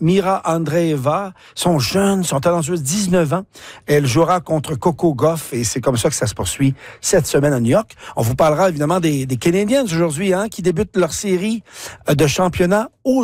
Mira Andreeva, sont jeunes, sont talentueuses, 19 ans. Elle jouera contre Coco Gauff et c'est comme ça que ça se poursuit cette semaine à New York. On vous parlera évidemment des Canadiens aujourd'hui, qui débutent leur série de championnat